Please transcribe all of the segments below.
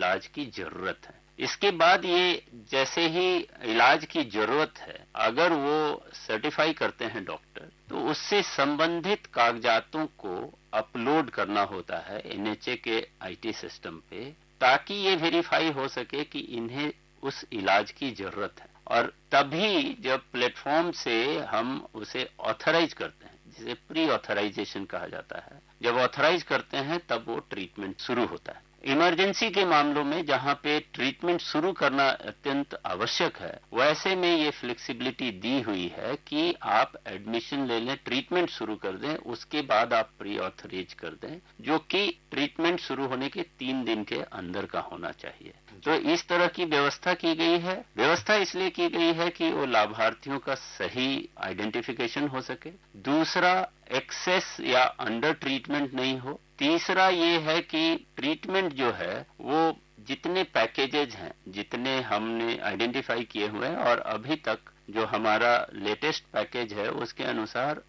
इलाज की जरूरत है। इसके बाद ये जैसे ही इलाज की जरूरत है, अगर वो सर्टिफाई करते हैं डॉक्टर, तो उससे संबंधित कागजातों को अपलोड करना होता है एनएचए के आईटी सिस्टम पे, ताकि ये वेरीफाई हो सके कि इन्हें उस इलाज की जरूरत है। और तभी जब प्लेटफॉर्म से हम उसे ऑथराइज करते हैं, जिसे प्री ऑथराइजेशन कहा जाता है, जब ऑथराइज करते हैं तब वो ट्रीटमेंट शुरू होता है। इमरजेंसी के मामलों में जहां पे ट्रीटमेंट शुरू करना अत्यंत आवश्यक है, वैसे में ये फ्लेक्सिबिलिटी दी हुई है कि आप एडमिशन ले लें, ट्रीटमेंट शुरू कर दें, उसके बाद आप प्री ऑथराइज कर दें, जो कि ट्रीटमेंट शुरू होने के 3 दिन के अंदर का होना चाहिए। तो इस तरह की व्यवस्था की गई है। व्यवस्था इसलिए की गई है कि वो लाभार्थियों का सही आइडेंटिफिकेशन हो सके, दूसरा एक्सेस या अंडर ट्रीटमेंट नहीं हो, तीसरा ये है कि ट्रीटमेंट जो है वो जितने पैकेजेज हैं, जितने हमने आइडेंटिफाई किए हुए हैं, और अभी तक जो हमारा लेटेस्ट पैकेज है उसके अनुसार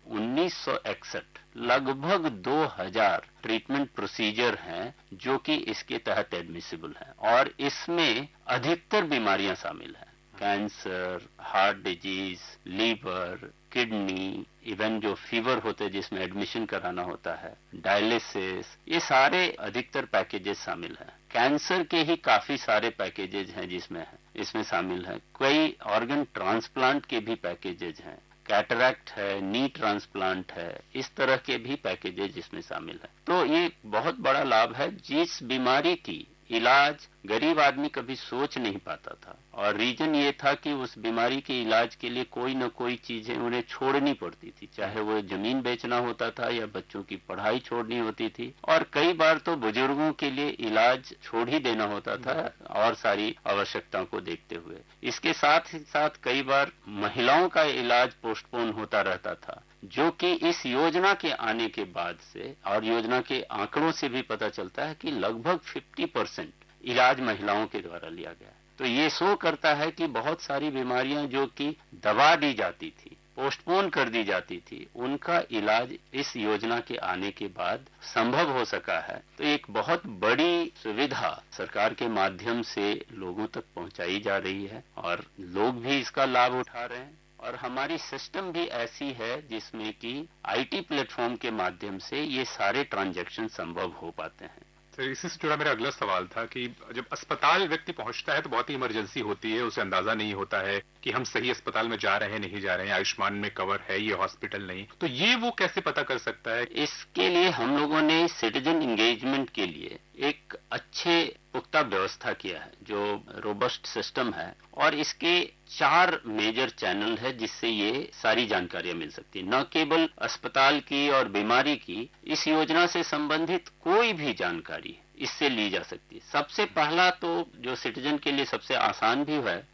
1961 लगभग 2000 ट्रीटमेंट प्रोसीजर हैं जो कि इसके तहत एडमिसिबल हैं, और इसमें अधिकतर बीमारियां शामिल हैं। Cancer, heart disease, liver, kidney, even जो फीवर होते हैं जिसमें एडमिशन कराना होता है, डायलिसिस, ये सारे अधिकतर पैकेजेस शामिल हैं। कैंसर के ही काफी सारे पैकेजेज हैं इसमें शामिल हैं। कई ऑर्गन ट्रांसप्लांट के भी पैकेजेज हैं, कैटरैक्ट है, नी ट्रांसप्लांट है, इस तरह के भी पैकेजेज इसमें शामिल हैं। तो ये बहुत बड़ा लाभ है। जिस बीमारी की इलाज गरीब आदमी कभी सोच नहीं पाता था, और रीजन ये था कि उस बीमारी के इलाज के लिए कोई न कोई चीजें उन्हें छोड़नी पड़ती थी, चाहे वो जमीन बेचना होता था या बच्चों की पढ़ाई छोड़नी होती थी, और कई बार तो बुजुर्गों के लिए इलाज छोड़ ही देना होता था और सारी आवश्यकताओं को देखते हुए। इसके साथ ही साथ कई बार महिलाओं का इलाज पोस्टपोन होता रहता था, जो कि इस योजना के आने के बाद से, और योजना के आंकड़ों से भी पता चलता है कि लगभग 50% इलाज महिलाओं के द्वारा लिया गया। तो ये शो करता है कि बहुत सारी बीमारियां जो कि दबा दी जाती थी, पोस्टपोन कर दी जाती थी, उनका इलाज इस योजना के आने के बाद संभव हो सका है। तो एक बहुत बड़ी सुविधा सरकार के माध्यम से लोगों तक पहुंचाई जा रही है, और लोग भी इसका लाभ उठा रहे हैं। और हमारी सिस्टम भी ऐसी है जिसमें कि आईटी प्लेटफॉर्म के माध्यम से ये सारे ट्रांजैक्शन संभव हो पाते हैं। तो इसी से जुड़ा मेरा अगला सवाल था कि जब अस्पताल व्यक्ति पहुंचता है तो बहुत ही इमरजेंसी होती है, उसे अंदाजा नहीं होता है कि हम सही अस्पताल में जा रहे हैं नहीं जा रहे हैं, आयुष्मान में कवर है ये हॉस्पिटल नहीं, तो ये वो कैसे पता कर सकता है? इसके लिए हम लोगों ने सिटीजन इंगेजमेंट के लिए एक अच्छे पुख्ता व्यवस्था किया है, जो रोबस्ट सिस्टम है, और इसके 4 मेजर चैनल है जिससे ये सारी जानकारियां मिल सकती है। न केवल अस्पताल की और बीमारी की, इस योजना से संबंधित कोई भी जानकारी इससे ली जा सकती है। सबसे पहला तो जो सिटीजन के लिए सबसे आसान भी है,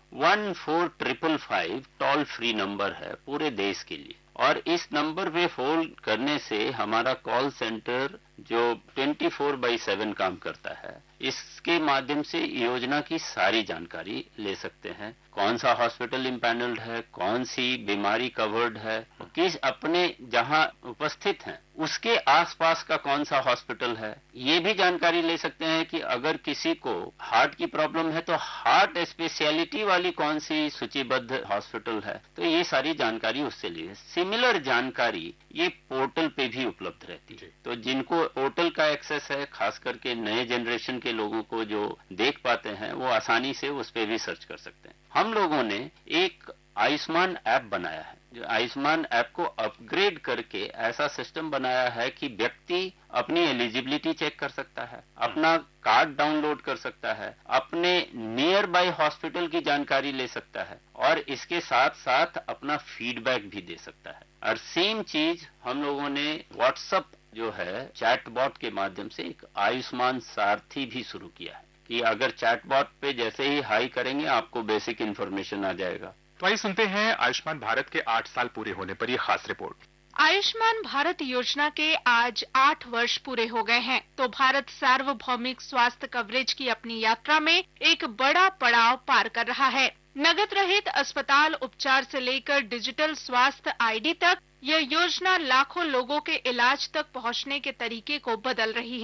14555 टोल फ्री नंबर है पूरे देश के लिए, और इस नंबर पे फोन करने से हमारा कॉल सेंटर जो 24/7 काम करता है, इसके माध्यम से योजना की सारी जानकारी ले सकते हैं। कौन सा हॉस्पिटल इम्पैनल्ड है, कौन सी बीमारी कवर्ड है, किस अपने जहां उपस्थित हैं उसके आसपास का कौन सा हॉस्पिटल है, ये भी जानकारी ले सकते हैं कि अगर किसी को हार्ट की प्रॉब्लम है तो हार्ट स्पेशलिटी वाली कौन सी सूचीबद्ध हॉस्पिटल है, तो ये सारी जानकारी उससे ली है। सिमिलर जानकारी ये पोर्टल पे भी उपलब्ध रहती है। तो जिनको पोर्टल का एक्सेस है, खास करके नए जनरेशन के लोगों को जो देख पाते हैं, वो आसानी से उस पे भी सर्च कर सकते हैं। हम लोगों ने एक आयुष्मान ऐप बनाया है, जो आयुष्मान ऐप को अपग्रेड करके ऐसा सिस्टम बनाया है कि व्यक्ति अपनी एलिजिबिलिटी चेक कर सकता है, अपना कार्ड डाउनलोड कर सकता है, अपने नियर बाय हॉस्पिटल की जानकारी ले सकता है, और इसके साथ साथ अपना फीडबैक भी दे सकता है। और सेम चीज हम लोगों ने व्हाट्सएप जो है चैटबॉट के माध्यम से एक आयुष्मान सारथी भी शुरू किया है, कि अगर चैटबॉट पे जैसे ही हाई करेंगे आपको बेसिक इन्फॉर्मेशन आ जाएगा। तो आइए सुनते हैं आयुष्मान भारत के 8 साल पूरे होने पर ये खास रिपोर्ट। आयुष्मान भारत योजना के आज 8 वर्ष पूरे हो गए हैं, तो भारत सार्वभौमिक स्वास्थ्य कवरेज की अपनी यात्रा में एक बड़ा पड़ाव पार कर रहा है। नगद रहित अस्पताल उपचार से लेकर डिजिटल स्वास्थ्य आईडी तक, यह योजना लाखों लोगों के इलाज तक पहुंचने के तरीके को बदल रही है।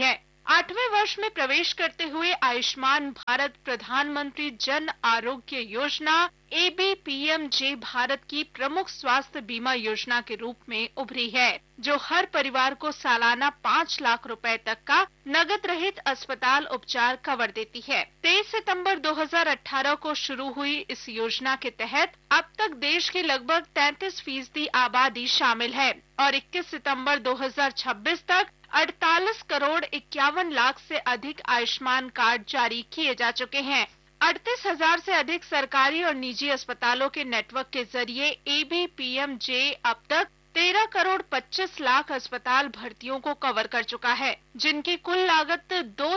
8वें वर्ष में प्रवेश करते हुए आयुष्मान भारत प्रधानमंत्री जन आरोग्य योजना ABPMJ भारत की प्रमुख स्वास्थ्य बीमा योजना के रूप में उभरी है, जो हर परिवार को सालाना 5 लाख रुपए तक का नकद रहित अस्पताल उपचार कवर देती है। 23 सितंबर 2018 को शुरू हुई इस योजना के तहत अब तक देश की लगभग 33% आबादी शामिल है और 21 सितंबर 2026 तक 48 करोड़ 51 लाख से अधिक आयुष्मान कार्ड जारी किए जा चुके हैं। 38,000 से अधिक सरकारी और निजी अस्पतालों के नेटवर्क के जरिए ABPMJ अब तक 13 करोड़ 25 लाख अस्पताल भर्तियों को कवर कर चुका है, जिनकी कुल लागत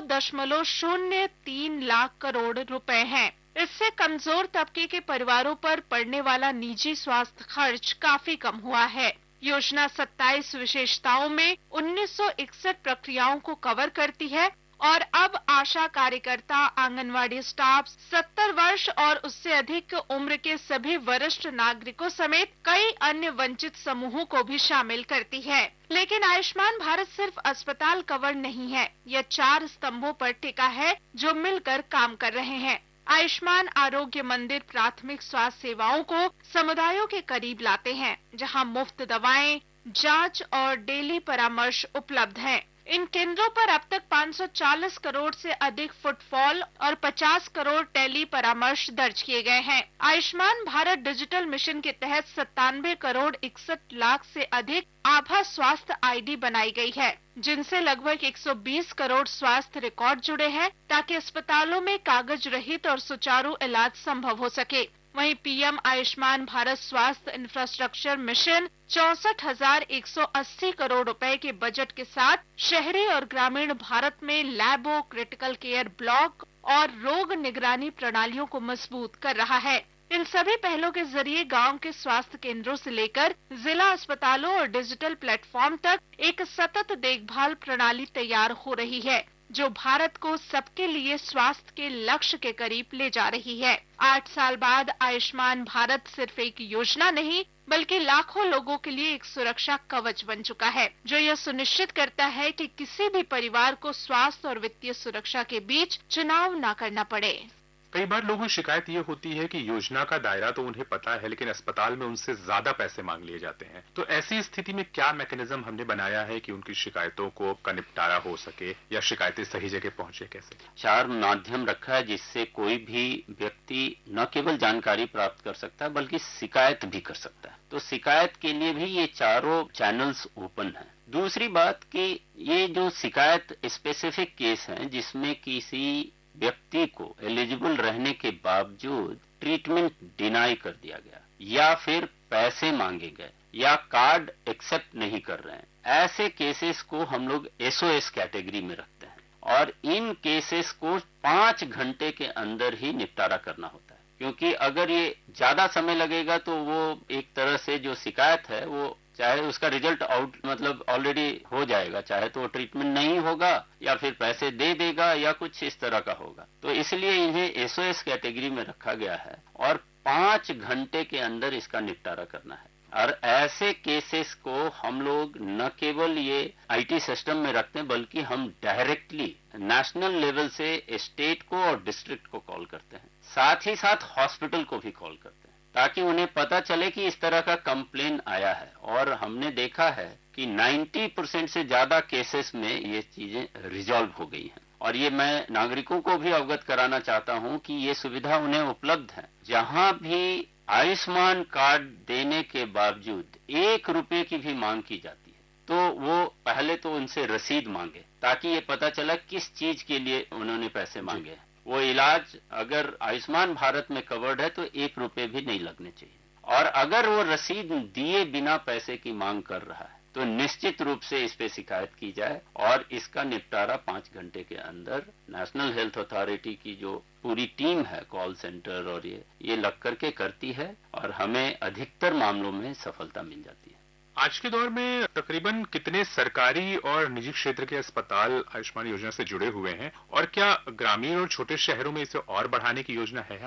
2.03 लाख करोड़ रुपए है। इससे कमजोर तबके के परिवारों पर पड़ने वाला निजी स्वास्थ्य खर्च काफी कम हुआ है। योजना 27 विशेषताओं में 1961 प्रक्रियाओं को कवर करती है और अब आशा कार्यकर्ता, आंगनवाड़ी स्टाफ, 70 वर्ष और उससे अधिक उम्र के सभी वरिष्ठ नागरिकों समेत कई अन्य वंचित समूहों को भी शामिल करती है। लेकिन आयुष्मान भारत सिर्फ अस्पताल कवर नहीं है, यह 4 स्तंभों पर टिका है जो मिलकर काम कर रहे हैं। आयुष्मान आरोग्य मंदिर प्राथमिक स्वास्थ्य सेवाओं को समुदायों के करीब लाते हैं, जहां मुफ्त दवाएं, जांच और डेली परामर्श उपलब्ध हैं। इन केंद्रों पर अब तक 540 करोड़ से अधिक फुटफॉल और 50 करोड़ टेली परामर्श दर्ज किए गए हैं। आयुष्मान भारत डिजिटल मिशन के तहत 97 करोड़ 61 लाख से अधिक आभा स्वास्थ्य ID बनाई गई है, जिनसे लगभग 120 करोड़ स्वास्थ्य रिकॉर्ड जुड़े हैं, ताकि अस्पतालों में कागज रहित और सुचारू इलाज संभव हो सके। वहीं PM आयुष्मान भारत स्वास्थ्य इंफ्रास्ट्रक्चर मिशन 64,180 करोड़ रुपए के बजट के साथ शहरी और ग्रामीण भारत में लैबों, क्रिटिकल केयर ब्लॉक और रोग निगरानी प्रणालियों को मजबूत कर रहा है। इन सभी पहलों के जरिए गांव के स्वास्थ्य केंद्रों से लेकर जिला अस्पतालों और डिजिटल प्लेटफॉर्म तक एक सतत देखभाल प्रणाली तैयार हो रही है, जो भारत को सबके लिए स्वास्थ्य के लक्ष्य के करीब ले जा रही है। 8 साल बाद आयुष्मान भारत सिर्फ एक योजना नहीं, बल्कि लाखों लोगों के लिए एक सुरक्षा कवच बन चुका है, जो यह सुनिश्चित करता है कि किसी भी परिवार को स्वास्थ्य और वित्तीय सुरक्षा के बीच चुनाव न करना पड़े। कई बार लोगों की शिकायत ये होती है कि योजना का दायरा तो उन्हें पता है, लेकिन अस्पताल में उनसे ज्यादा पैसे मांग लिए जाते हैं। तो ऐसी स्थिति में क्या मैकेनिज्म हमने बनाया है कि उनकी शिकायतों का निपटारा हो सके या शिकायतें सही जगह पहुंचे? कैसे 4 माध्यम रखा है जिससे कोई भी व्यक्ति न केवल जानकारी प्राप्त कर सकता है बल्कि शिकायत भी कर सकता है। तो शिकायत के लिए भी ये चारों चैनल्स ओपन है। दूसरी बात कि ये जो शिकायत स्पेसिफिक केस हैं जिसमें किसी व्यक्ति को एलिजिबल रहने के बावजूद ट्रीटमेंट डिनाई कर दिया गया या फिर पैसे मांगे गए या कार्ड एक्सेप्ट नहीं कर रहे हैं, ऐसे केसेस को हम लोग SOS कैटेगरी में रखते हैं और इन केसेस को 5 घंटे के अंदर ही निपटारा करना होता है। क्योंकि अगर ये ज्यादा समय लगेगा तो वो एक तरह से जो शिकायत है वो चाहे उसका रिजल्ट आउट मतलब ऑलरेडी हो जाएगा, चाहे तो ट्रीटमेंट नहीं होगा या फिर पैसे दे देगा या कुछ इस तरह का होगा। तो इसलिए इन्हें SOS कैटेगरी में रखा गया है और 5 घंटे के अंदर इसका निपटारा करना है। और ऐसे केसेस को हम लोग न केवल ये IT सिस्टम में रखते हैं बल्कि हम डायरेक्टली नेशनल लेवल से स्टेट को और डिस्ट्रिक्ट को कॉल करते हैं, साथ ही साथ हॉस्पिटल को भी कॉल करते हैं ताकि उन्हें पता चले कि इस तरह का कंप्लेन आया है। और हमने देखा है कि 90% से ज्यादा केसेस में ये चीजें रिजॉल्व हो गई हैं। और ये मैं नागरिकों को भी अवगत कराना चाहता हूं कि ये सुविधा उन्हें उपलब्ध है। जहां भी आयुष्मान कार्ड देने के बावजूद 1 रुपए की भी मांग की जाती है तो वो पहले तो उनसे रसीद मांगे ताकि ये पता चला किस चीज के लिए उन्होंने पैसे मांगे। वो इलाज अगर आयुष्मान भारत में कवर्ड है तो 1 रुपए भी नहीं लगने चाहिए। और अगर वो रसीद दिए बिना पैसे की मांग कर रहा है तो निश्चित रूप से इस पे शिकायत की जाए और इसका निपटारा 5 घंटे के अंदर नेशनल हेल्थ अथॉरिटी की जो पूरी टीम है कॉल सेंटर और ये लग करके करती है और हमें अधिकतर मामलों में सफलता मिल जाती है। आज के दौर में तकरीबन कितने सरकारी और निजी क्षेत्र के अस्पताल आयुष्मान योजना से जुड़े हुए हैं और क्या ग्रामीण और छोटे शहरों में इसे और बढ़ाने की योजना है हमारी?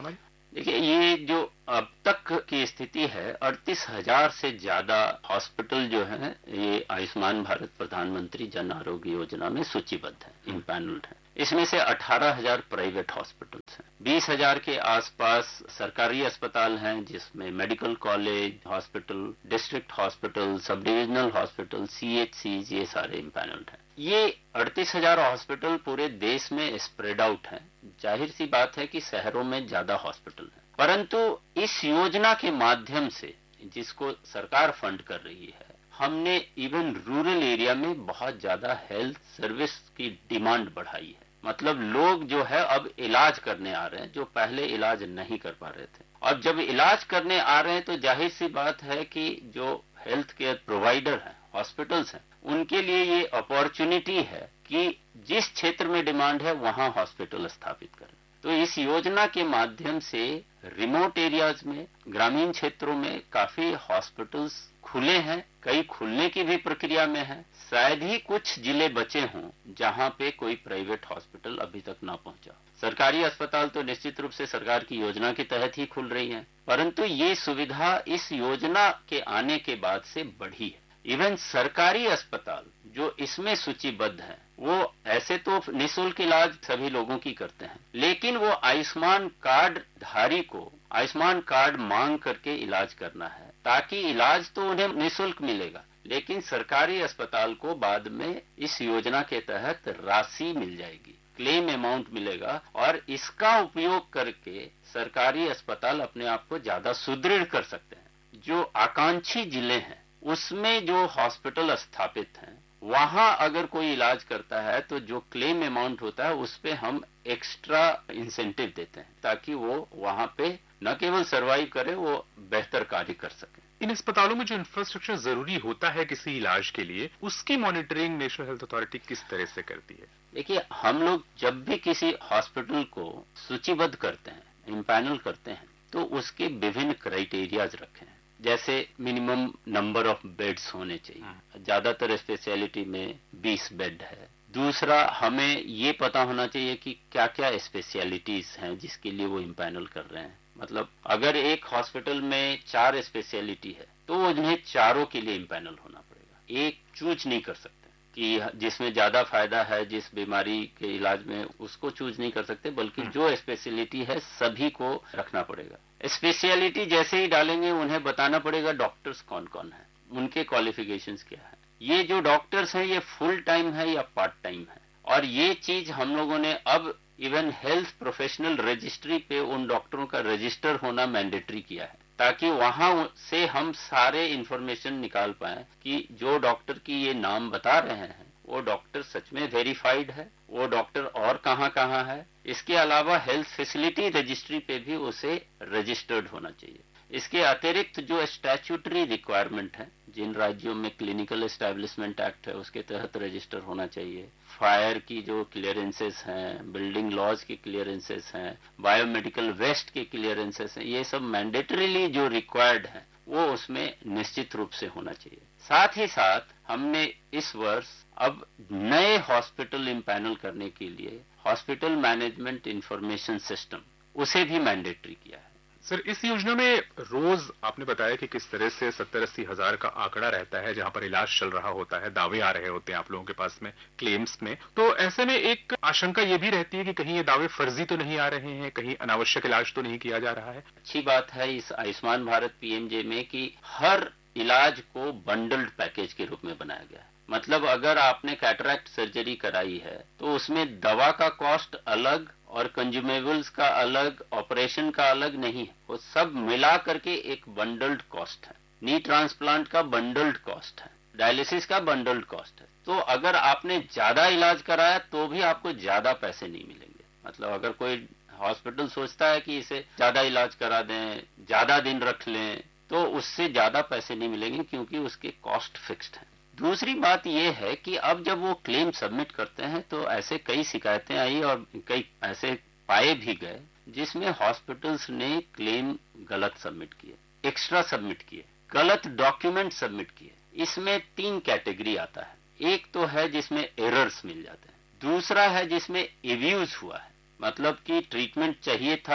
देखिए, ये जो अब तक की स्थिति है, 38,000 से ज्यादा हॉस्पिटल जो हैं ये आयुष्मान भारत प्रधानमंत्री जन आरोग्य योजना में सूचीबद्ध है, इम्पैनल्ड है। इसमें से 18,000 प्राइवेट हॉस्पिटल्स हैं, 20,000 के आसपास सरकारी अस्पताल हैं, जिसमें medical college, hospital, district hospital, sub divisional hospital, CHCs, ये सारे इम्पैनल्ड हैं। ये 38,000 हॉस्पिटल पूरे देश में स्प्रेड आउट हैं। जाहिर सी बात है कि शहरों में ज्यादा हॉस्पिटल हैं, परंतु इस योजना के माध्यम से, जिसको सरकार फंड कर रही है, हमने इवन रूरल एरिया में बहुत ज्यादा हेल्थ सर्विस की डिमांड बढ़ाई है। मतलब लोग जो है अब इलाज करने आ रहे हैं, जो पहले इलाज नहीं कर पा रहे थे। और जब इलाज करने आ रहे हैं तो जाहिर सी बात है कि जो हेल्थ केयर प्रोवाइडर हैं, हॉस्पिटल्स हैं, उनके लिए ये अपॉर्चुनिटी है कि जिस क्षेत्र में डिमांड है वहां हॉस्पिटल स्थापित करें। तो इस योजना के माध्यम से रिमोट एरियाज में, ग्रामीण क्षेत्रों में काफी हॉस्पिटल्स खुले हैं, कई खुलने की भी प्रक्रिया में है। शायद ही कुछ जिले बचे हों जहां पे कोई प्राइवेट हॉस्पिटल अभी तक ना पहुंचा। सरकारी अस्पताल तो निश्चित रूप से सरकार की योजना के तहत ही खुल रही हैं, परंतु ये सुविधा इस योजना के आने के बाद से बढ़ी है। इवन सरकारी अस्पताल जो इसमें सूचीबद्ध हैं, वो ऐसे तो निःशुल्क इलाज सभी लोगों की करते हैं, लेकिन वो आयुष्मान कार्ड धारी को आयुष्मान कार्ड मांग करके इलाज करना है, ताकि इलाज तो उन्हें निःशुल्क मिलेगा, लेकिन सरकारी अस्पताल को बाद में इस योजना के तहत राशि मिल जाएगी, क्लेम अमाउंट मिलेगा, और इसका उपयोग करके सरकारी अस्पताल अपने आप को ज्यादा सुदृढ़ कर सकते हैं। जो आकांक्षी जिले हैं उसमें जो हॉस्पिटल स्थापित हैं, वहां अगर कोई इलाज करता है तो जो क्लेम अमाउंट होता है उस पे हम एक्स्ट्रा इंसेंटिव देते हैं, ताकि वो वहां पे न केवल सर्वाइव करे, वो बेहतर कार्य कर सके। इन अस्पतालों में जो इंफ्रास्ट्रक्चर जरूरी होता है किसी इलाज के लिए, उसकी मॉनिटरिंग नेशनल हेल्थ अथॉरिटी किस तरह से करती है? देखिए, हम लोग जब भी किसी हॉस्पिटल को सूचीबद्ध करते हैं, इम्पैनल करते हैं, तो उसके विभिन्न क्राइटेरियाज रखे हैं। जैसे मिनिमम नंबर ऑफ बेड्स होने चाहिए, ज्यादातर स्पेशलिटी में 20 बेड है। दूसरा, हमें ये पता होना चाहिए कि क्या क्या स्पेशलिटीज हैं जिसके लिए वो इम्पैनल कर रहे हैं। मतलब अगर एक हॉस्पिटल में 4 स्पेशलिटी है तो उन्हें चारों के लिए इम्पैनल होना पड़ेगा। एक चूज नहीं कर सकते कि जिसमें ज्यादा फायदा है जिस बीमारी के इलाज में, उसको चूज नहीं कर सकते, बल्कि जो स्पेशलिटी है सभी को रखना पड़ेगा। स्पेशलिटी जैसे ही डालेंगे उन्हें बताना पड़ेगा डॉक्टर्स कौन कौन है, उनके क्वालिफिकेशंस क्या है, ये जो डॉक्टर्स हैं ये फुल टाइम है या पार्ट टाइम है। और ये चीज हम लोगों ने अब इवन हेल्थ प्रोफेशनल रजिस्ट्री पे उन डॉक्टरों का रजिस्टर होना मैंडेटरी किया है, ताकि वहां से हम सारे इंफॉर्मेशन निकाल पाए कि जो डॉक्टर की ये नाम बता रहे हैं वो डॉक्टर सच में वेरीफाइड है, वो डॉक्टर और कहाँ है। इसके अलावा हेल्थ फैसिलिटी रजिस्ट्री पे भी उसे रजिस्टर्ड होना चाहिए। इसके अतिरिक्त जो स्टैट्यूटरी रिक्वायरमेंट है, जिन राज्यों में क्लिनिकल एस्टैब्लिशमेंट एक्ट है उसके तहत रजिस्टर होना चाहिए। फायर की जो क्लियरेंसेस हैं, बिल्डिंग लॉज की क्लियरेंसेस हैं, बायोमेडिकल वेस्ट के क्लियरेंसेस हैं, ये सब मैंडेटरीली जो रिक्वायर्ड है वो उसमें निश्चित रूप से होना चाहिए। साथ ही साथ हमने इस वर्ष अब नए हॉस्पिटल इम्पैनल करने के लिए हॉस्पिटल मैनेजमेंट इंफॉर्मेशन सिस्टम, उसे भी मैंडेटरी किया है। सर, इस योजना में रोज आपने बताया कि किस तरह से 70-80 हजार का आंकड़ा रहता है जहां पर इलाज चल रहा होता है, दावे आ रहे होते हैं आप लोगों के पास में क्लेम्स में। तो ऐसे में एक आशंका ये भी रहती है कि कहीं ये दावे फर्जी तो नहीं आ रहे हैं, कहीं अनावश्यक इलाज तो नहीं किया जा रहा है। अच्छी बात है इस आयुष्मान भारत PMJ में कि हर इलाज को बंडल्ड पैकेज के रूप में बनाया गया है। मतलब अगर आपने कैटरैक्ट सर्जरी कराई है तो उसमें दवा का कॉस्ट अलग और कंज्यूमेबल्स का अलग, ऑपरेशन का अलग नहीं है, वो सब मिला करके एक बंडल्ड कॉस्ट है। नी ट्रांसप्लांट का बंडल्ड कॉस्ट है, डायलिसिस का बंडल्ड कॉस्ट है। तो अगर आपने ज्यादा इलाज कराया तो भी आपको ज्यादा पैसे नहीं मिलेंगे। मतलब अगर कोई हॉस्पिटल सोचता है कि इसे ज्यादा इलाज करा दें, ज्यादा दिन रख लें, तो उससे ज्यादा पैसे नहीं मिलेंगे क्योंकि उसके कॉस्ट फिक्स्ड है। दूसरी बात यह है कि अब जब वो क्लेम सबमिट करते हैं तो ऐसे कई शिकायतें आई और कई ऐसे पाए भी गए जिसमें हॉस्पिटल्स ने क्लेम गलत सबमिट किए, एक्स्ट्रा सबमिट किए, गलत डॉक्यूमेंट सबमिट किए। इसमें 3 कैटेगरी आता है। एक तो है जिसमें एरर्स मिल जाते हैं, दूसरा है जिसमें एब्यूज हुआ है, मतलब कि ट्रीटमेंट चाहिए था,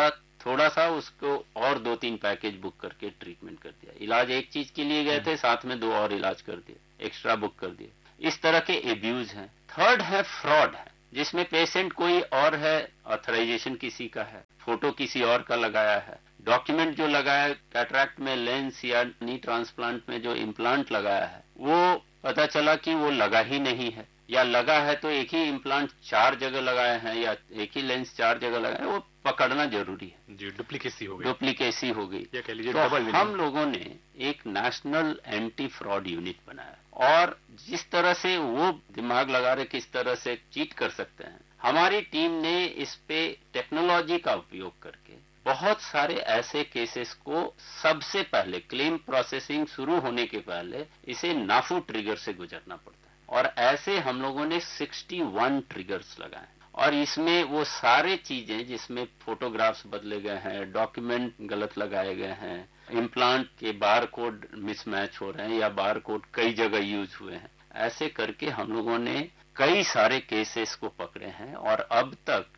थोड़ा सा उसको और 2-3 पैकेज बुक करके ट्रीटमेंट कर दिया। इलाज एक चीज के लिए गए थे, साथ में 2 और इलाज कर दिए, एक्स्ट्रा बुक कर दिए। इस तरह के एब्यूज हैं। थर्ड है फ्रॉड है, जिसमें पेशेंट कोई और है, ऑथराइजेशन किसी का है, फोटो किसी और का लगाया है, डॉक्यूमेंट जो लगाया कैटरैक्ट में लेंस या नी ट्रांसप्लांट में जो इम्प्लांट लगाया है वो पता चला कि वो लगा ही नहीं है, या लगा है तो एक ही इम्प्लांट 4 जगह लगाए हैं या एक ही लेंस 4 जगह लगाए हैं, वो पकड़ना जरूरी है। जी, डुप्लीकेसी हो गई, डुप्लीकेसी हो गई। या कह लीजिए तो डबल। हम लोगों ने एक नेशनल एंटी फ्रॉड यूनिट बनाया, और जिस तरह से वो दिमाग लगा रहे किस तरह से चीट कर सकते हैं, हमारी टीम ने इस पे टेक्नोलॉजी का उपयोग करके बहुत सारे ऐसे केसेस को सबसे पहले क्लेम प्रोसेसिंग शुरू होने के पहले इसे नाफू ट्रिगर से गुजरना पड़ता है, और ऐसे हम लोगों ने 61 ट्रिगर्स लगाए। और इसमें वो सारे चीजें जिसमें फोटोग्राफ्स बदले गए हैं, डॉक्यूमेंट गलत लगाए गए हैं, इम्प्लांट के बार कोड मिसमैच हो रहे हैं या बार कोड कई जगह यूज हुए हैं, ऐसे करके हम लोगों ने कई सारे केसेस को पकड़े हैं, और अब तक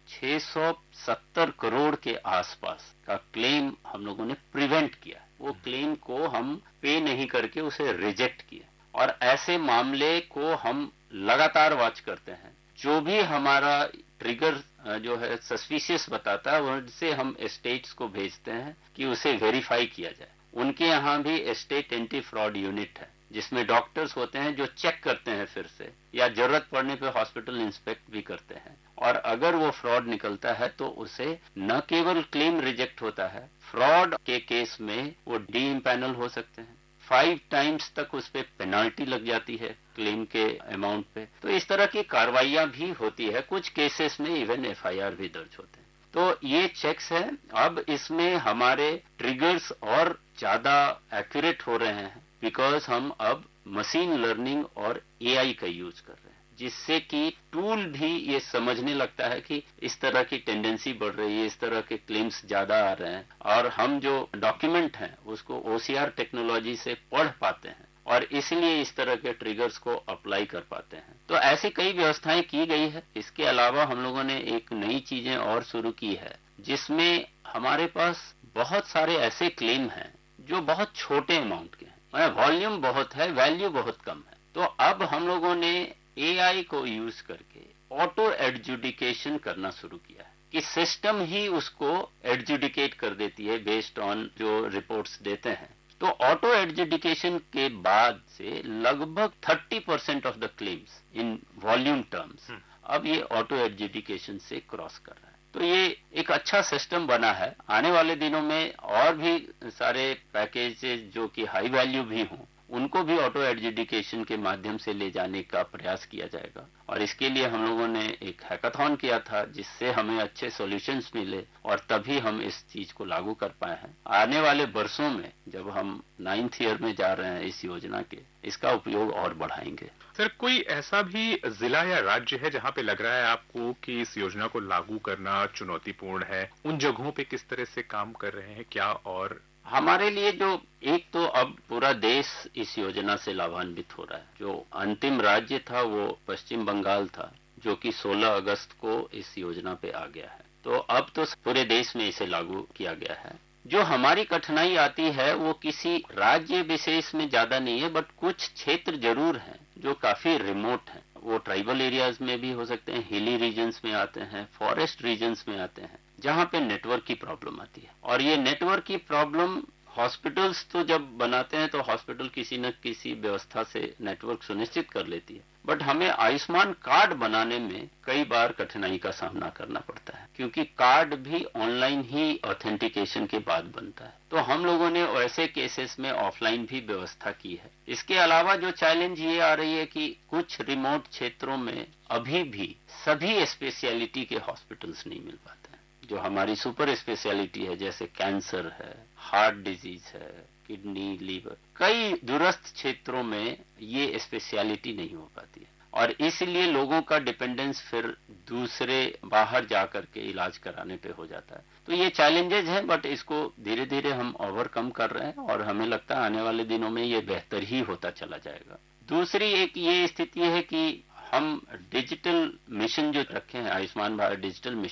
670 करोड़ के आसपास का क्लेम हम लोगों ने प्रिवेंट किया। वो क्लेम को हम पे नहीं करके उसे रिजेक्ट किया, और ऐसे मामले को हम लगातार वॉच करते हैं। जो भी हमारा ट्रिगर जो है सस्पिशियस बताता है, उनसे हम स्टेट्स को भेजते हैं कि उसे वेरीफाई किया जाए। उनके यहाँ भी स्टेट एंटी फ्रॉड यूनिट है, जिसमें डॉक्टर्स होते हैं जो चेक करते हैं फिर से, या जरूरत पड़ने पे हॉस्पिटल इंस्पेक्ट भी करते हैं, और अगर वो फ्रॉड निकलता है तो उसे न केवल क्लेम रिजेक्ट होता है, फ्रॉड के केस में वो डी इम्पैनल हो सकते हैं, 5 टाइम्स तक उस पे पेनाल्टी लग जाती है क्लेम के अमाउंट पे। तो इस तरह की कार्रवाइयां भी होती है, कुछ केसेस में इवन एफआईआर भी दर्ज होते हैं। तो ये चेक्स है। अब इसमें हमारे ट्रिगर्स और ज्यादा एक्यूरेट हो रहे हैं, बिकॉज हम अब मशीन लर्निंग और एआई का यूज कर रहे हैं, जिससे कि टूल भी ये समझने लगता है कि इस तरह की टेंडेंसी बढ़ रही है, इस तरह के क्लेम्स ज्यादा आ रहे हैं, और हम जो डॉक्यूमेंट हैं उसको ओसीआर टेक्नोलॉजी से पढ़ पाते हैं, और इसलिए इस तरह के ट्रिगर्स को अप्लाई कर पाते हैं। तो ऐसी कई व्यवस्थाएं की गई है। इसके अलावा हम लोगों ने एक नई चीजें और शुरू की है, जिसमें हमारे पास बहुत सारे ऐसे क्लेम हैं जो बहुत छोटे अमाउंट के हैं, वॉल्यूम बहुत है, वैल्यू बहुत कम है। तो अब हम लोगों ने एआई को यूज करके ऑटो एडजुडिकेशन करना शुरू किया है, कि सिस्टम ही उसको एडजुडिकेट कर देती है बेस्ड ऑन जो रिपोर्ट्स देते हैं। तो ऑटो एडजुडिकेशन के बाद से लगभग 30% of the claims in volume terms अब ये ऑटो एडजुडिकेशन से क्रॉस कर रहा है। तो ये एक अच्छा सिस्टम बना है। आने वाले दिनों में और भी सारे पैकेजेस जो कि हाई वैल्यू भी हों, उनको भी ऑटो एडजुडिकेशन के माध्यम से ले जाने का प्रयास किया जाएगा। और इसके लिए हम लोगों ने एक हैकाथॉन किया था, जिससे हमें अच्छे सॉल्यूशंस मिले, और तभी हम इस चीज को लागू कर पाए हैं। आने वाले वर्षों में जब हम 9th ईयर में जा रहे हैं इस योजना के, इसका उपयोग और बढ़ाएंगे। सर, कोई ऐसा भी जिला या राज्य है जहां पे लग रहा है आपको कि इस योजना को लागू करना चुनौतीपूर्ण है? उन जगहों पे किस तरह से काम कर रहे हैं क्या? और हमारे लिए जो एक तो अब पूरा देश इस योजना से लाभान्वित हो रहा है। जो अंतिम राज्य था वो पश्चिम बंगाल था, जो कि 16 अगस्त को इस योजना पे आ गया है। तो अब तो पूरे देश में इसे लागू किया गया है। जो हमारी कठिनाई आती है वो किसी राज्य विशेष में ज्यादा नहीं है, बट कुछ क्षेत्र जरूर हैं जो काफी रिमोट हैं। वो ट्राइबल एरियाज में भी हो सकते हैं, हिली रीजन्स में आते हैं, फॉरेस्ट रीजन्स में आते हैं, जहां पे नेटवर्क की प्रॉब्लम आती है। और ये नेटवर्क की प्रॉब्लम हॉस्पिटल्स तो जब बनाते हैं तो हॉस्पिटल किसी न किसी व्यवस्था से नेटवर्क सुनिश्चित कर लेती है, बट हमें आयुष्मान कार्ड बनाने में कई बार कठिनाई का सामना करना पड़ता है, क्योंकि कार्ड भी ऑनलाइन ही ऑथेंटिकेशन के बाद बनता है। तो हम लोगों ने ऐसे केसेस में ऑफलाइन भी व्यवस्था की है। इसके अलावा जो चैलेंज ये आ रही है कि कुछ रिमोट क्षेत्रों में अभी भी सभी स्पेशलिटी के हॉस्पिटल्स नहीं मिल पाते हैं। जो हमारी सुपर स्पेशलिटी है, जैसे कैंसर है, हार्ट डिजीज है, किडनी, लीवर, कई दूरस्थ क्षेत्रों में ये स्पेशलिटी नहीं हो पाती है, और इसलिए लोगों का डिपेंडेंस फिर दूसरे बाहर जाकर के इलाज कराने पे हो जाता है। तो ये चैलेंजेज हैं, बट इसको धीरे धीरे हम ओवरकम कर रहे हैं, और हमें लगता है आने वाले दिनों में ये बेहतर ही होता चला जाएगा। दूसरी एक ये स्थिति है कि हम डिजिटल मिशन जो रखे हैं, आयुष्मान भारत डिजिटल मिशन,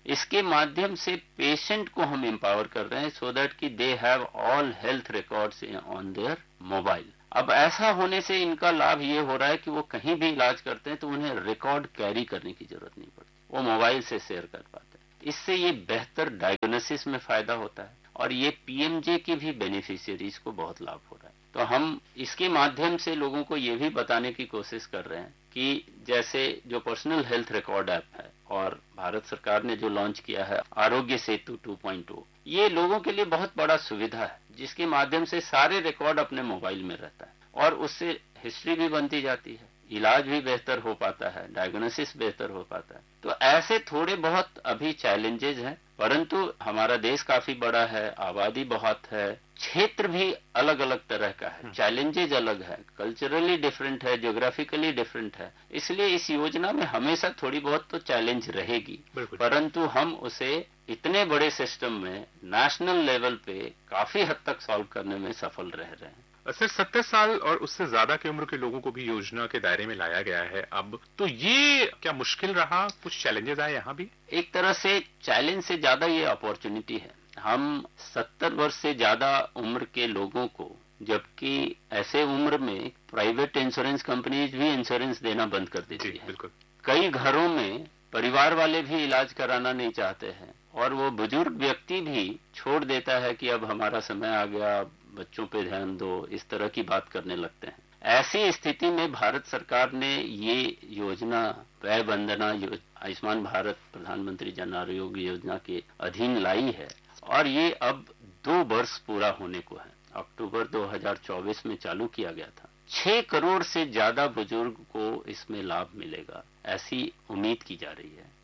इसके माध्यम से पेशेंट को हम एम्पावर कर रहे हैं सो दैट कि they have all health records on their mobile. अब ऐसा होने से इनका लाभ ये हो रहा है कि वो कहीं भी इलाज करते हैं तो उन्हें रिकॉर्ड कैरी करने की जरूरत नहीं पड़ती, वो मोबाइल से शेयर कर पाते हैं। इससे ये बेहतर डायग्नोसिस में फायदा होता है और ये पीएमजे के भी बेनिफिशियरीज को बहुत लाभ हो रहा है। तो हम इसके माध्यम से लोगों को ये भी बताने की कोशिश कर रहे हैं कि जैसे जो पर्सनल हेल्थ रिकॉर्ड ऐप है और भारत सरकार ने जो लॉन्च किया है आरोग्य सेतु 2.0, ये लोगों के लिए बहुत बड़ा सुविधा है जिसके माध्यम से सारे रिकॉर्ड अपने मोबाइल में रहता है और उससे हिस्ट्री भी बनती जाती है, इलाज भी बेहतर हो पाता है, डायग्नोसिस बेहतर हो पाता है। तो ऐसे थोड़े बहुत अभी चैलेंजेस हैं, परंतु हमारा देश काफी बड़ा है, आबादी बहुत है, क्षेत्र भी अलग अलग तरह का है, चैलेंजेज अलग है, कल्चरली डिफरेंट है, ज्योग्राफिकली डिफरेंट है, इसलिए इस योजना में हमेशा थोड़ी बहुत तो चैलेंज रहेगी, परंतु हम उसे इतने बड़े सिस्टम में नेशनल लेवल पे काफी हद तक सॉल्व करने में सफल रह रहे हैं। सर 70 साल और उससे ज्यादा की उम्र के लोगों को भी योजना के दायरे में लाया गया है अब, तो ये क्या मुश्किल रहा, कुछ चैलेंजेस आए यहाँ भी? एक तरह से चैलेंज से ज्यादा ये अपॉर्चुनिटी है। हम 70 वर्ष से ज्यादा उम्र के लोगों को, जबकि ऐसे उम्र में प्राइवेट इंश्योरेंस कंपनीज भी इंश्योरेंस देना बंद कर देती है। बिल्कुल। कई घरों में परिवार वाले भी इलाज कराना नहीं चाहते हैं और वो बुजुर्ग व्यक्ति भी छोड़ देता है कि अब हमारा समय आ गया, बच्चों पे ध्यान दो, इस तरह की बात करने लगते हैं। ऐसी स्थिति में भारत सरकार ने ये योजना व्यय वंदना आयुष्मान भारत प्रधानमंत्री जन आरोग्य योजना के अधीन लाई है और ये अब 2 वर्ष पूरा होने को है। अक्टूबर 2024 में चालू किया गया था। 6 करोड़ से ज्यादा बुजुर्ग को इसमें लाभ मिलेगा, ऐसी उम्मीद की जा रही है।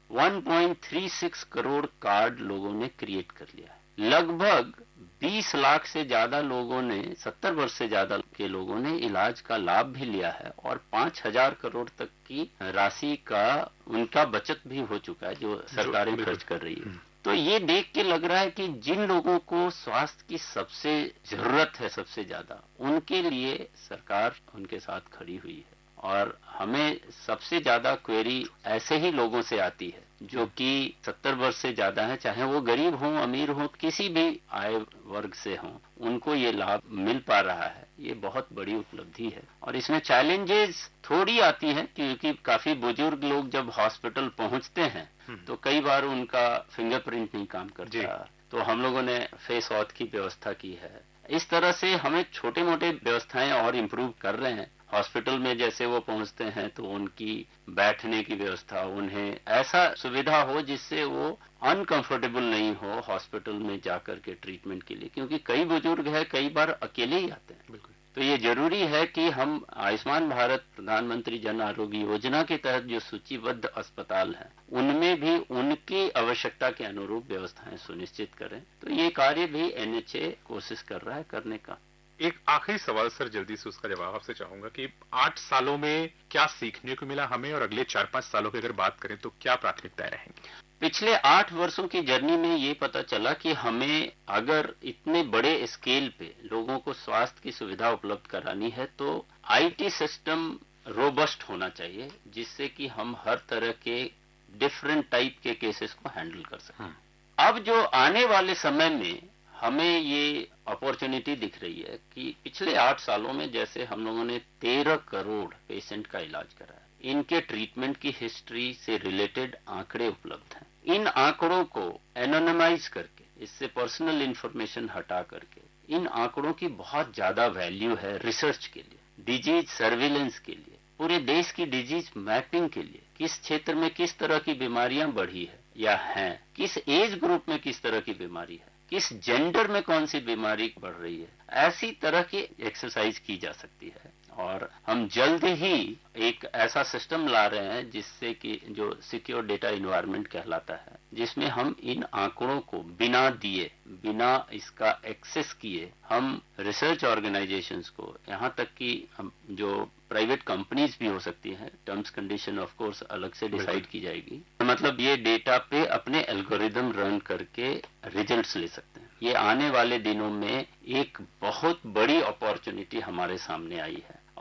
1.36 करोड़ कार्ड लोगों ने क्रिएट कर लिया है। लगभग 20 लाख से ज्यादा लोगों ने, 70 वर्ष से ज्यादा के लोगों ने इलाज का लाभ भी लिया है और 5,000 करोड़ तक की राशि का उनका बचत भी हो चुका है जो सरकारें खर्च कर रही है। तो ये देख के लग रहा है कि जिन लोगों को स्वास्थ्य की सबसे जरूरत है सबसे ज्यादा, उनके लिए सरकार उनके साथ खड़ी हुई है। और हमें सबसे ज्यादा क्वेरी ऐसे ही लोगों से आती है जो कि 70 वर्ष से ज्यादा है, चाहे वो गरीब हों, अमीर हों, किसी भी आय वर्ग से हों, उनको ये लाभ मिल पा रहा है। ये बहुत बड़ी उपलब्धि है और इसमें चैलेंजेस थोड़ी आती हैं क्योंकि काफी बुजुर्ग लोग जब हॉस्पिटल पहुंचते हैं तो कई बार उनका फिंगरप्रिंट नहीं काम करता, तो हम लोगों ने फेस ऑथ की व्यवस्था की है। इस तरह से हमें छोटे मोटे व्यवस्थाएं और इम्प्रूव कर रहे हैं। हॉस्पिटल में जैसे वो पहुंचते हैं तो उनकी बैठने की व्यवस्था, उन्हें ऐसा सुविधा हो जिससे वो अनकंफर्टेबल नहीं हो हॉस्पिटल में जाकर के ट्रीटमेंट के लिए, क्योंकि कई बुजुर्ग हैं कई बार अकेले ही आते हैं। बिल्कुल। तो ये जरूरी है कि हम आयुष्मान भारत प्रधानमंत्री जन आरोग्य योजना के तहत जो सूचीबद्ध अस्पताल हैं उनमें भी उनकी आवश्यकता के अनुरूप व्यवस्थाएं सुनिश्चित करें। तो ये कार्य भी एनएचए कोशिश कर रहा है करने का। एक आखिरी सवाल सर, जल्दी से उसका जवाब आपसे चाहूंगा कि 8 सालों में क्या सीखने को मिला हमें और अगले 4-5 सालों की अगर बात करें तो क्या प्राथमिकताएं रहेंगी? पिछले 8 वर्षों की जर्नी में ये पता चला कि हमें अगर इतने बड़े स्केल पे लोगों को स्वास्थ्य की सुविधा उपलब्ध करानी है तो आईटी सिस्टम रोबस्ट होना चाहिए, जिससे कि हम हर तरह के डिफरेंट टाइप के केसेस को हैंडल कर सकें। अब जो आने वाले समय में हमें ये अपॉर्चुनिटी दिख रही है कि पिछले 8 सालों में जैसे हम लोगों ने 13 करोड़ पेशेंट का इलाज करा है, इनके ट्रीटमेंट की हिस्ट्री से रिलेटेड आंकड़े उपलब्ध हैं। इन आंकड़ों को एनोनिमाइज करके, इससे पर्सनल इंफॉर्मेशन हटा करके, इन आंकड़ों की बहुत ज्यादा वैल्यू है रिसर्च के लिए, डिजीज सर्विलेंस के लिए, पूरे देश की डिजीज मैपिंग के लिए, किस क्षेत्र में किस तरह की बीमारियां बढ़ी है या हैं, किस एज ग्रुप में किस तरह की बीमारी है, किस जेंडर में कौन सी बीमारी बढ़ रही है, ऐसी तरह की एक्सरसाइज की जा सकती है। और हम जल्द ही एक ऐसा सिस्टम ला रहे हैं जिससे कि जो सिक्योर डेटा एनवायरनमेंट कहलाता है, जिसमें हम इन आंकड़ों को बिना दिए, बिना इसका एक्सेस किए, हम रिसर्च ऑर्गेनाइजेशंस को, यहाँ तक कि जो प्राइवेट कंपनीज भी हो सकती हैं, टर्म्स कंडीशन ऑफ कोर्स अलग से डिसाइड की जाएगी, मतलब ये डेटा पे अपने एल्गोरिदम रन करके रिजल्ट्स ले सकते हैं। ये आने वाले दिनों में एक बहुत बड़ी अपॉर्चुनिटी हमारे सामने आई है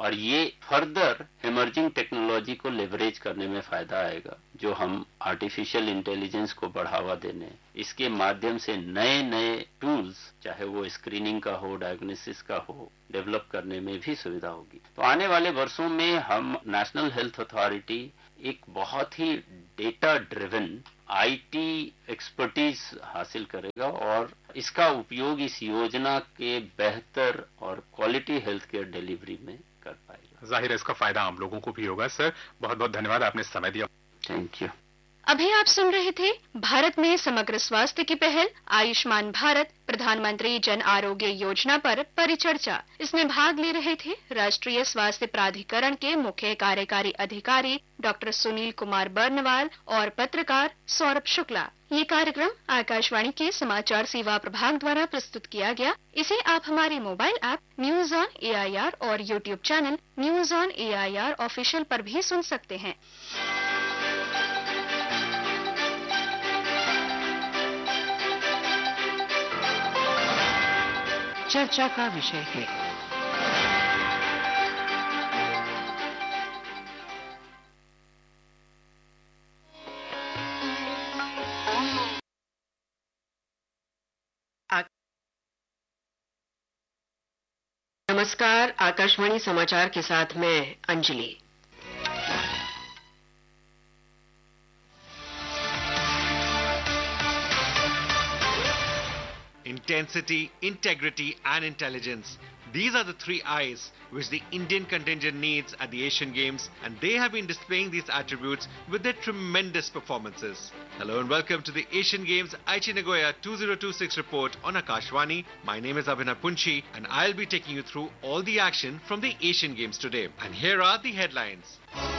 और ये फर्दर इमर्जिंग टेक्नोलॉजी को लेवरेज करने में फायदा आएगा, जो हम आर्टिफिशियल इंटेलिजेंस को बढ़ावा देने, इसके माध्यम से नए नए टूल्स, चाहे वो स्क्रीनिंग का हो, डायग्नोसिस का हो, डेवलप करने में भी सुविधा होगी। तो आने वाले वर्षों में हम नेशनल हेल्थ अथॉरिटी एक बहुत ही डेटा ड्रिवन आईटी एक्सपर्टीज हासिल करेगा और इसका उपयोग इस योजना के बेहतर और क्वालिटी हेल्थ केयर डिलीवरी में कर पाएगा। जाहिर है इसका फायदा आम लोगों को भी होगा। सर बहुत बहुत धन्यवाद, आपने समय दिया। Thank you. अभी आप सुन रहे थे भारत में समग्र स्वास्थ्य की पहल आयुष्मान भारत प्रधानमंत्री जन आरोग्य योजना पर परिचर्चा। इसमें भाग ले रहे थे राष्ट्रीय स्वास्थ्य प्राधिकरण के मुख्य कार्यकारी अधिकारी डॉक्टर सुनील कुमार बर्नवाल और पत्रकार सौरभ शुक्ला। ये कार्यक्रम आकाशवाणी के समाचार सेवा प्रभाग द्वारा प्रस्तुत किया गया। इसे आप हमारे mobile app news on AIR और YouTube channel news on AIR official पर भी सुन सकते हैं। चर्चा का विषय है। नमस्कार, आकाशवाणी समाचार के साथ मैं Anjali. Intensity, integrity and intelligence. These are the three I's which the Indian contingent needs at the Asian Games, and they have been displaying these attributes with their tremendous performances. Hello and welcome to the Asian Games Aichi Nagoya 2026 report on Akashvani. My name is Abhinav Punchi and I'll be taking you through all the action from the Asian Games today. And here are the headlines.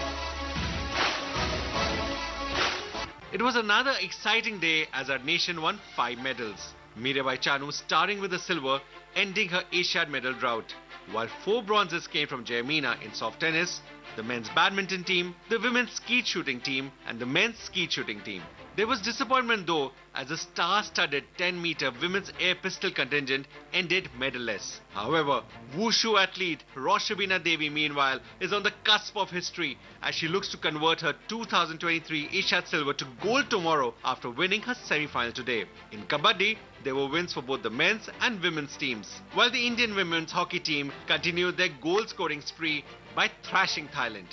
It was another exciting day as our nation won 5 medals. Mirabai Chanu starring with the silver, ending her Asiad medal drought, while 4 bronzes came from Jayamina in soft tennis, the men's badminton team, the women's skeet shooting team and the men's skeet shooting team. There was disappointment though as the star-studded 10-meter women's air pistol contingent ended medalless. However, wushu athlete Roshabina Devi meanwhile is on the cusp of history as she looks to convert her 2023 Asiad silver to gold tomorrow after winning her semi-final today. In Kabaddi, there were wins for both the men's and women's teams, while the Indian women's hockey team continued their goal-scoring spree by thrashing Thailand.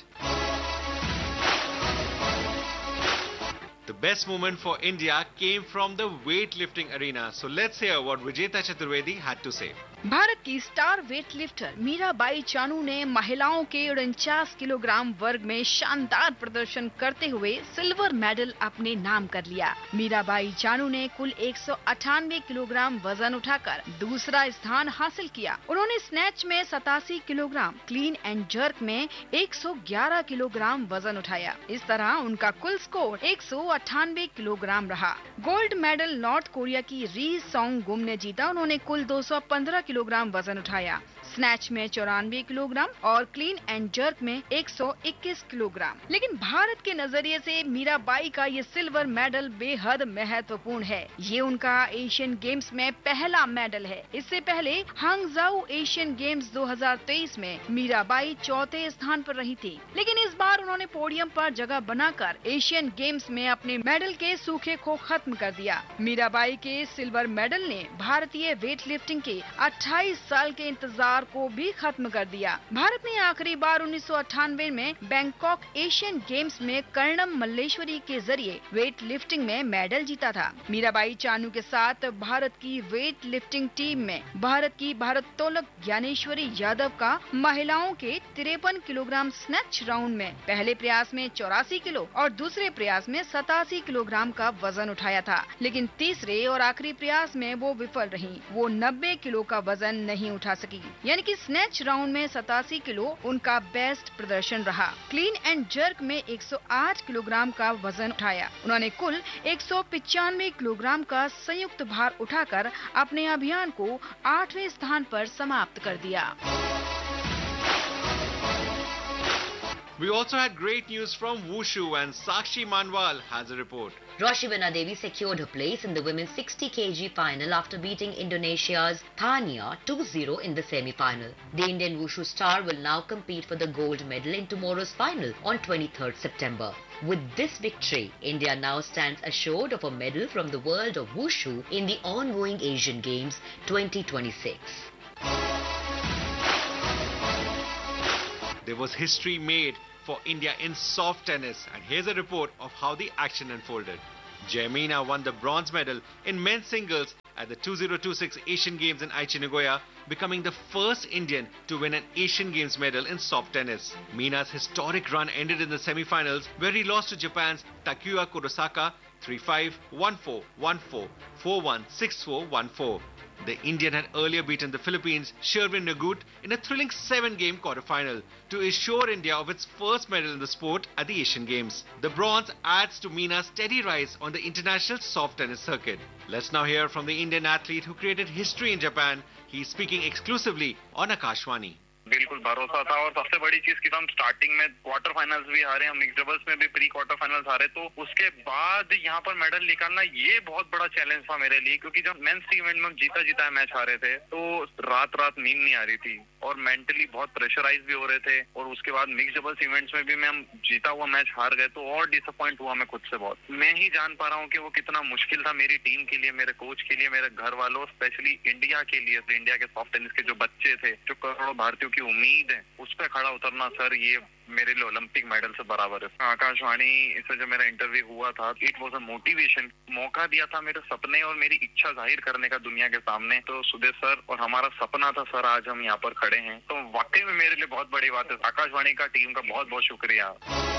The best moment for India came from the weightlifting arena. So let's hear what Vijeta Chaturvedi had to say. Bharat की star weightlifter Mirabai Chanu ने महिलाओं के 49 kilogram वर्ग में शानदार प्रदर्शन करते हुए सिल्वर मेडल अपने नाम कर लिया। मीराबाई चानू ने कुल 198 किलोग्राम वजन उठाकर दूसरा स्थान हासिल किया। उन्होंने स्नैच में 87 किलोग्राम, क्लीन एंड जर्क में 111 किलोग्राम वजन उठाया। इस तरह उनका कुल स्कोर 198 किलोग्राम रहा। गोल्ड मेडल नॉर्थ कोरिया की री सॉन्ग गुम ने जीता। उन्होंने कुल 215 किलोग्राम वजन उठाया। स्नैच में 94 किलोग्राम और क्लीन एंड जर्क में 121 किलोग्राम। लेकिन भारत के नजरिए से मीराबाई का ये सिल्वर मेडल बेहद महत्वपूर्ण है। ये उनका एशियन गेम्स में पहला मेडल है। इससे पहले हांगझाऊ एशियन गेम्स 2023 में मीराबाई चौथे स्थान पर रही थी, लेकिन इस बार उन्होंने पोडियम पर जगह बनाकर एशियन गेम्स में अपने मेडल के सूखे को खत्म कर दिया। मीराबाई के सिल्वर मेडल ने भारतीय वेट लिफ्टिंग के 28 साल के इंतजार को भी खत्म कर दिया। भारत ने आखिरी बार 1998 में बैंकॉक एशियन गेम्स में कर्णम मल्लेश्वरी के जरिए वेट लिफ्टिंग में मेडल जीता था। मीराबाई चानू के साथ भारत की वेट लिफ्टिंग टीम में भारत की भारोत्तोलक ज्ञानेश्वरी यादव का महिलाओं के 53 किलोग्राम स्नैच राउंड में पहले प्रयास में 84 किलो और दूसरे प्रयास में 87 किलोग्राम का वजन उठाया था, लेकिन तीसरे और आखिरी प्रयास में वो विफल रही। वो 90 किलो का वजन नहीं उठा सकी, यानी कि स्नैच राउंड में 87 किलो उनका बेस्ट प्रदर्शन रहा। क्लीन एंड जर्क में 108 किलोग्राम का वजन उठाया। उन्होंने कुल 195 किलोग्राम का संयुक्त भार उठाकर अपने अभियान को 8वें स्थान पर समाप्त कर दिया। We also had great news from Wushu and Sakshi Manwal has a report. Roshi Benadevi secured her place in the women's 60 kg final after beating Indonesia's Thania 2-0 in the semi-final. The Indian wushu star will now compete for the gold medal in tomorrow's final on 23rd September. With this victory, India now stands assured of a medal from the world of wushu in the ongoing Asian Games 2026. There was history made for India in soft tennis, and here's a report of how the action unfolded. Jemina won the bronze medal in men's singles at the 2026 Asian Games in Aichi, Nagoya, becoming the first Indian to win an Asian Games medal in soft tennis. Mina's historic run ended in the semi-finals, where he lost to Japan's Takuya Kurosaka 3-5, 1-4, 1-4, 4-1, 6-4, 1-4. The Indian had earlier beaten the Philippines' Sherwin Nagut in a thrilling 7-game quarterfinal to assure India of its first medal in the sport at the Asian Games. The bronze adds to Mina's steady rise on the international soft tennis circuit. Let's now hear from the Indian athlete who created history in Japan. He's speaking exclusively on Akashvani. बिल्कुल भरोसा था और सबसे बड़ी चीज कि हम starting में क्वार्टर फाइनल्स भी हारे, हम मिक्स डबल्स में भी प्री क्वार्टर फाइनल्स हारे, तो उसके बाद यहाँ पर मेडल निकालना ये बहुत बड़ा चैलेंज था मेरे लिए, क्योंकि जब मेंस इवेंट में जीता मैच हारे थे तो रात नींद नहीं आ रही थी और मेंटली बहुत प्रेशराइज भी हो रहे थे, और उसके बाद मिक्स डबल्स इवेंट्स में भी मैं जीता हुआ मैच हार गए तो और डिसअपॉइंट हुआ मैं खुद से बहुत। मैं ही जान पा रहा हूँ कि वो कितना मुश्किल था मेरी टीम के लिए, मेरे कोच के लिए, मेरे घर वालों, स्पेशली इंडिया के लिए, इंडिया के सॉफ्ट टेनिस के जो बच्चे थे, जो करोड़ों भारतीयों की उम्मीद है, उस पर खड़ा उतरना सर ये मेरे लिए ओलंपिक मेडल से बराबर है। आकाशवाणी से जो मेरा इंटरव्यू हुआ था, इट वाज अ मोटिवेशन, मौका दिया था मेरे सपने और मेरी इच्छा जाहिर करने का दुनिया के सामने। तो सुदेश सर और हमारा सपना था सर, आज हम यहाँ पर खड़े हैं, तो वाकई में मेरे लिए बहुत बड़ी बात है। आकाशवाणी का टीम का बहुत बहुत शुक्रिया।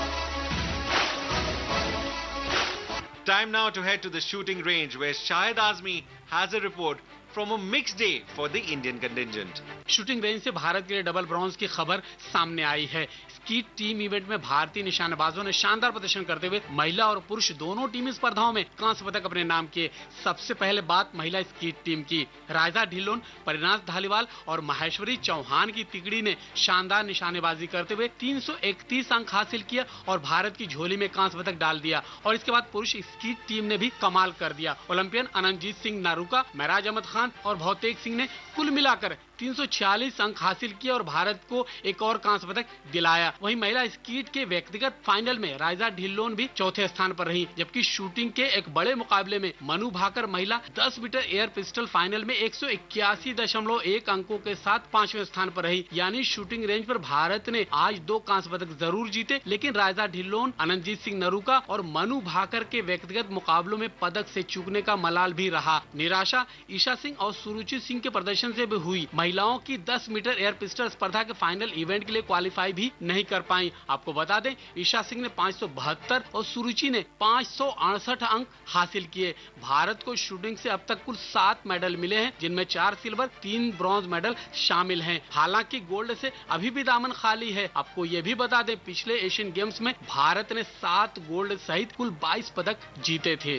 Time now to head to the shooting range where Shahid Azmi has a report from a mixed day for the Indian contingent. Shooting range से भारत के लिए डबल ब्रॉन्ज की खबर सामने आई है। स्कीट टीम इवेंट में भारतीय निशानेबाजों ने शानदार प्रदर्शन करते हुए महिला और पुरुष दोनों टीमी स्पर्धाओं में कांस्य पदक अपने नाम किए। सबसे पहले बात महिला स्कीट टीम की। रायजा ढिल्लोन, परिनाथ धालीवाल और महेश्वरी चौहान की तिकड़ी ने शानदार निशानेबाजी करते हुए 331 अंक हासिल किया और भारत की झोली में कांस्य पदक डाल दिया। और इसके बाद पुरुष स्कीट टीम ने भी कमाल कर दिया। ओलंपियन अनंतजीत सिंह नारूका, महराज अहमद खान और भौतेक सिंह ने कुल मिलाकर 346 अंक हासिल किए और भारत को एक और कांस्य पदक दिलाया। वहीं महिला स्कीट के व्यक्तिगत फाइनल में रायजा ढिल्लोन भी चौथे स्थान पर रही, जबकि शूटिंग के एक बड़े मुकाबले में मनु भाकर महिला 10 मीटर एयर पिस्टल फाइनल में 181.1 अंकों के साथ 5वें स्थान पर रही। यानी शूटिंग रेंज पर भारत ने आज 2 कांस्य पदक जरूर जीते, लेकिन रायजा ढिल्लोन, अनंतजीत सिंह नरूका और मनु भाकर के व्यक्तिगत मुकाबलों में पदक से चूकने का मलाल भी रहा। निराशा ईशा सिंह और सुरुचि सिंह के प्रदर्शन से भी हुई। महिलाओं की 10 मीटर एयर पिस्टल स्पर्धा के फाइनल इवेंट के लिए क्वालिफाई भी नहीं कर पाई। आपको बता दें, ईशा सिंह ने 572 और सुरुचि ने 568 अंक हासिल किए। भारत को शूटिंग से अब तक कुल 7 मेडल मिले हैं, जिनमें 4 सिल्वर, 3 ब्रॉन्ज मेडल शामिल हैं। हालांकि गोल्ड से अभी भी दामन खाली है। आपको ये भी बता दें, पिछले एशियन गेम्स में भारत ने 7 गोल्ड सहित कुल 22 पदक जीते थे।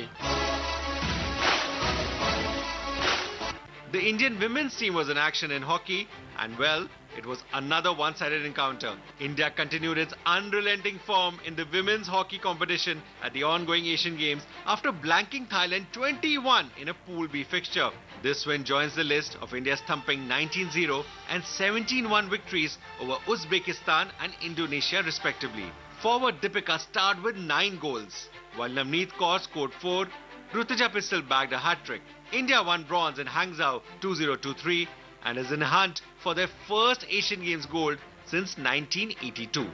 The Indian women's team was in action in hockey, and well, it was another one-sided encounter. India continued its unrelenting form in the women's hockey competition at the ongoing Asian Games after blanking Thailand 21 in a Pool B fixture. This win joins the list of India's thumping 19-0 and 17-1 victories over Uzbekistan and Indonesia respectively. Forward Deepika starred with 9 goals, while Navneet Kaur scored 4. Rutuja Pistol bagged a hat-trick. India won bronze in Hangzhou 2023 and is in hunt for their first Asian Games gold since 1982.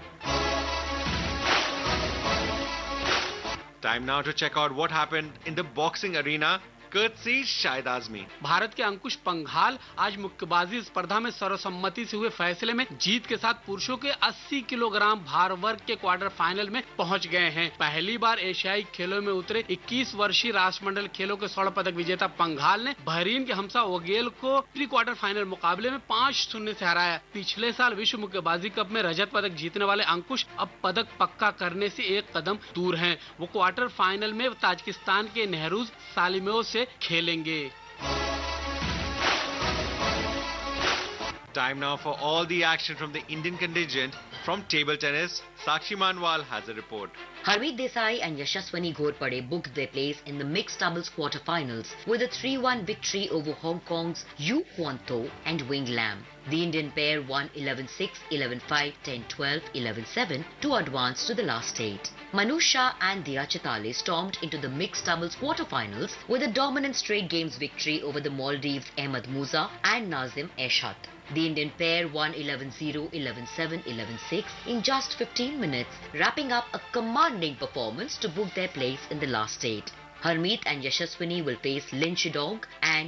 Time now to check out what happened in the boxing arena. Courtesy Shahid Azmi. Bharat के अंकुश पंघाल आज मुक्केबाजी स्पर्धा में सर्वसम्मति से हुए फैसले में जीत के साथ पुरुषों के 80 किलोग्राम भार वर्ग के क्वार्टर फाइनल में पहुंच गए हैं। पहली बार एशियाई खेलों में उतरे 21 वर्षीय राष्ट्रमंडल खेलों के स्वर्ण पदक विजेता पंघाल ने बहरीन के हमसा वगेल को प्री क्वार्टर फाइनल मुकाबले में 5-0 से हराया। पिछले साल विश्व मुक्केबाजी कप में रजत पदक जीतने वाले अंकुश अब पदक पक्का करने से एक कदम दूर हैं। वो क्वार्टर फाइनल में ताजिकिस्तान के नेहरूज सालिमेव से खेलेंगे। Time now for all the action from the Indian contingent. From table tennis, Sakshi Manwal has a report. Harmeet Desai and Yashaswani Ghorpade booked their place in the mixed doubles quarterfinals with a 3-1 victory over Hong Kong's Yu Kuan Tho and Wing Lam. The Indian pair won 11-6, 11-5, 10-12, 11-7 to advance to the last 8. Manu Shah and Diya Chitale stormed into the mixed doubles quarterfinals with a dominant straight games victory over the Maldives' Ahmed Musa and Nazim Eshat. The Indian pair won 11-0, 11-7, 11-6 in just 15 minutes, wrapping up a commanding performance to book their place in the last 8. Harmeet and Yashaswini will face Lin Shidong and